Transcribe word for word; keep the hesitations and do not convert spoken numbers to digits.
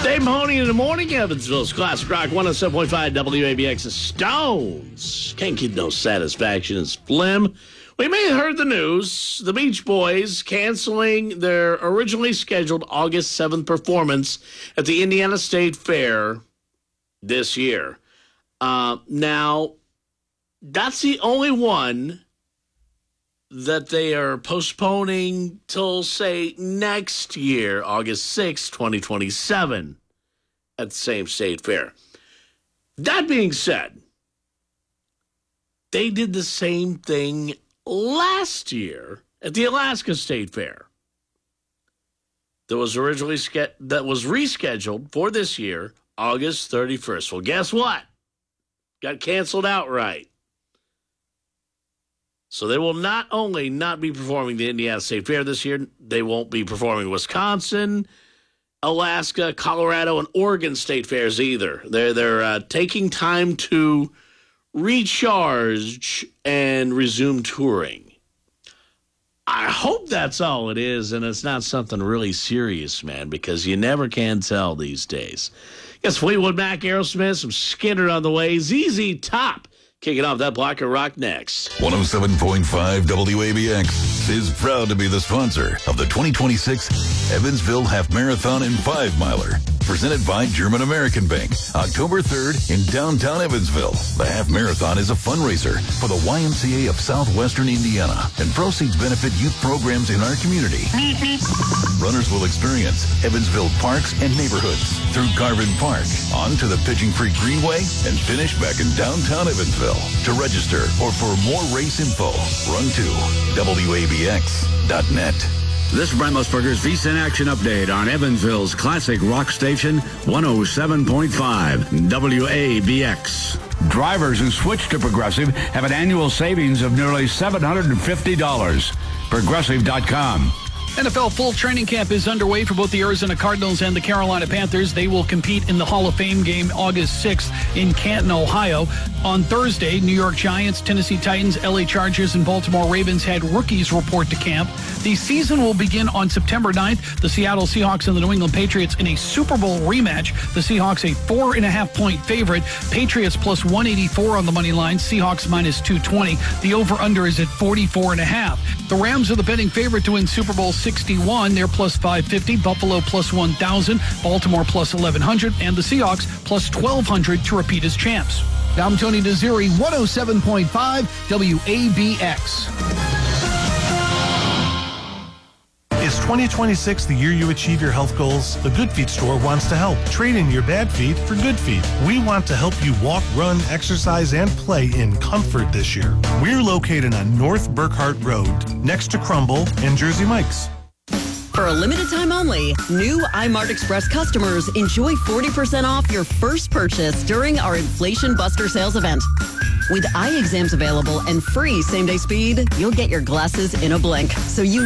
Dave Mahoney in the morning, Evansville's Classic Rock one oh seven point five W A B X. Stones can't get no satisfaction. It's Flim. We may have heard the news. The Beach Boys canceling their originally scheduled August seventh performance at the Indiana State Fair this year. Uh, now, that's the only one that they are postponing till, say, next year, August sixth, twenty twenty-seven, at the same state fair. That being said, they did the same thing last year at the Alaska State Fair. That was originally ske- that was rescheduled for this year, August thirty-first. Well, guess what? Got canceled outright. So they will not only not be performing the Indiana State Fair this year, they won't be performing Wisconsin, Alaska, Colorado, and Oregon State Fairs either. They're, they're uh, taking time to recharge and resume touring. I hope that's all it is, and it's not something really serious, man, because you never can tell these days. Guess Fleetwood Mac, Aerosmith, some Skinner on the way, Z Z Top. Kicking off that block of rock next. one oh seven point five W A B X is proud to be the sponsor of the twenty twenty-six Evansville Half Marathon and Five Miler, presented by German American Bank, October third in downtown Evansville. The Half Marathon is a fundraiser for the Y M C A of Southwestern Indiana, and proceeds benefit youth programs in our community. Runners will experience Evansville parks and neighborhoods through Garvin Park, on to the Pigeon Creek Greenway, and finish back in downtown Evansville. To register or for more race info, run to W A B X dot net. This is Brent Musburger's V S I N Action Update on Evansville's Classic Rock Station, one oh seven point five W A B X. Drivers who switch to Progressive have an annual savings of nearly seven hundred fifty dollars. Progressive dot com. N F L full training camp is underway for both the Arizona Cardinals and the Carolina Panthers. They will compete in the Hall of Fame game August sixth in Canton, Ohio. On Thursday, New York Giants, Tennessee Titans, L A Chargers, and Baltimore Ravens had rookies report to camp. The season will begin on September ninth. The Seattle Seahawks and the New England Patriots in a Super Bowl rematch. The Seahawks a four and a half point favorite. Patriots plus one eighty-four on the money line. Seahawks minus two twenty. The over-under is at forty-four and a half. The Rams are the betting favorite to win Super Bowl sixty-one. They're plus five fifty. Buffalo plus one thousand. Baltimore plus eleven hundred. And the Seahawks plus twelve hundred to repeat as champs. I'm Tony Desiri, one oh seven point five W A B X. Is twenty twenty-six the year you achieve your health goals? The Good Feet store wants to help. Trade in your bad feet for good feet. We want to help you walk, run, exercise, and play in comfort this year. We're located on North Burkhart Road, next to Crumble and Jersey Mike's. For a limited time only, new iMart Express customers enjoy forty percent off your first purchase during our Inflation Buster sales event. With eye exams available and free same-day speed, you'll get your glasses in a blink, so you